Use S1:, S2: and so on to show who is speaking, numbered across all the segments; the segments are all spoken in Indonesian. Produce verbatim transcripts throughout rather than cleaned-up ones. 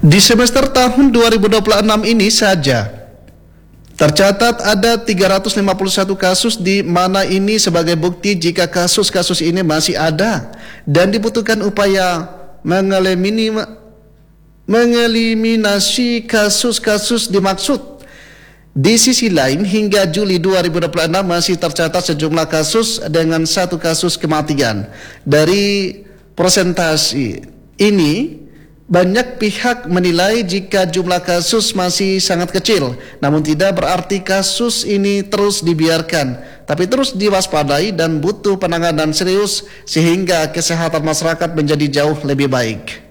S1: Di semester tahun dua ribu dua puluh enam ini saja tercatat ada tiga ratus lima puluh satu kasus, di mana ini sebagai bukti jika kasus-kasus ini masih ada dan dibutuhkan upaya mengeliminasi kasus-kasus dimaksud. Di sisi lain, hingga Juli dua ribu dua puluh enam masih tercatat sejumlah kasus dengan satu kasus kematian. Dari persentase ini, banyak pihak menilai jika jumlah kasus masih sangat kecil, namun tidak berarti kasus ini terus dibiarkan, tapi terus diwaspadai dan butuh penanganan serius sehingga kesehatan masyarakat menjadi jauh lebih baik.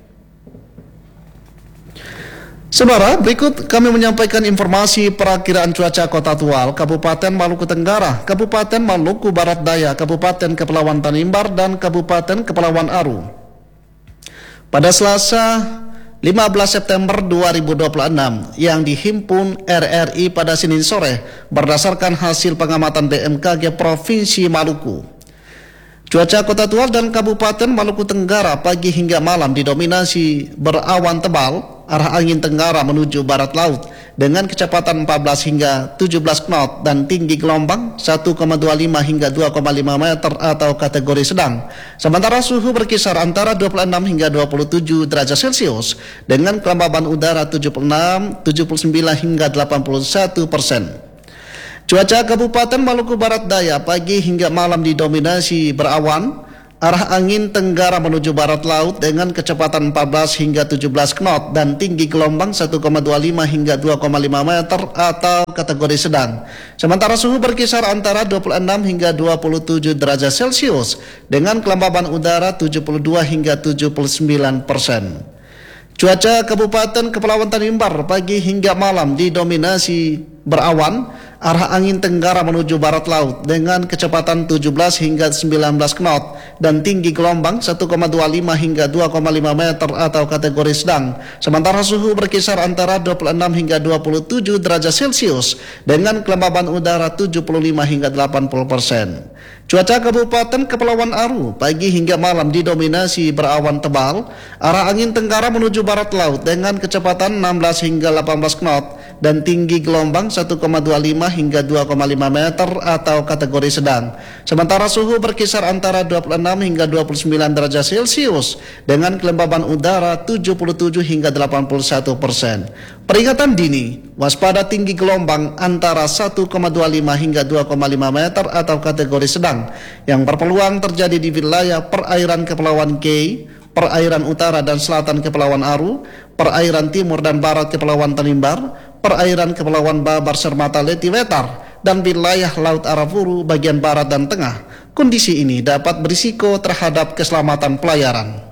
S1: Saudara, berikut kami menyampaikan informasi perakiraan cuaca Kota Tual, Kabupaten Maluku Tenggara, Kabupaten Maluku Barat Daya, Kabupaten Kepulauan Tanimbar, dan Kabupaten Kepulauan Aru. Pada Selasa lima belas September dua ribu dua puluh enam yang dihimpun R R I pada Senin sore berdasarkan hasil pengamatan B M K G Provinsi Maluku. Cuaca Kota Tual dan Kabupaten Maluku Tenggara pagi hingga malam didominasi berawan tebal, arah angin tenggara menuju barat laut dengan kecepatan empat belas hingga tujuh belas knot dan tinggi gelombang satu koma dua lima hingga dua koma lima meter atau kategori sedang. Sementara suhu berkisar antara dua puluh enam hingga dua puluh tujuh derajat Celcius dengan kelembaban udara tujuh puluh enam, tujuh puluh sembilan hingga delapan puluh satu persen. Cuaca Kabupaten Maluku Barat Daya pagi hingga malam didominasi berawan, arah angin tenggara menuju barat laut dengan kecepatan empat belas hingga tujuh belas knot dan tinggi gelombang satu koma dua lima hingga dua koma lima meter atau kategori sedang. Sementara suhu berkisar antara dua puluh enam hingga dua puluh tujuh derajat Celcius dengan kelembaban udara tujuh puluh dua hingga tujuh puluh sembilan persen. Cuaca Kabupaten Kepulauan Tanimbar pagi hingga malam didominasi berawan, arah angin tenggara menuju barat laut dengan kecepatan tujuh belas hingga sembilan belas knot dan tinggi gelombang satu koma dua lima hingga dua koma lima meter atau kategori sedang. Sementara suhu berkisar antara dua puluh enam hingga dua puluh tujuh derajat Celcius dengan kelembaban udara tujuh puluh lima hingga delapan puluh persen. Cuaca Kabupaten Kepulauan Aru pagi hingga malam didominasi berawan tebal, arah angin tenggara menuju barat laut dengan kecepatan enam belas hingga delapan belas knot dan tinggi gelombang satu koma dua lima hingga dua koma lima meter atau kategori sedang. Sementara suhu berkisar antara dua puluh enam hingga dua puluh sembilan derajat Celcius dengan kelembaban udara tujuh puluh tujuh hingga delapan puluh satu persen. Peringatan dini, waspada tinggi gelombang antara satu koma dua lima hingga dua koma lima meter atau kategori sedang yang berpeluang terjadi di wilayah perairan Kepulauan Kei, perairan utara dan selatan Kepulauan Aru, perairan timur dan barat Kepulauan Tanimbar, perairan Kepulauan Babar Sermata Leti Wetar, dan wilayah Laut Arafuru bagian barat dan tengah. Kondisi ini dapat berisiko terhadap keselamatan pelayaran.